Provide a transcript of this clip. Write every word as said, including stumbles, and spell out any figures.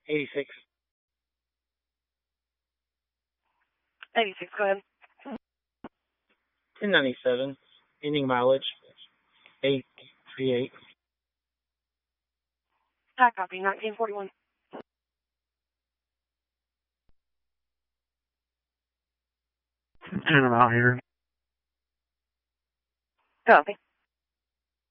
eighty-six. eighty-six, go ahead. ten ninety-seven. Ending mileage. eight thirty-eight. I copy, nineteen forty-one. And I'm out here. Copy.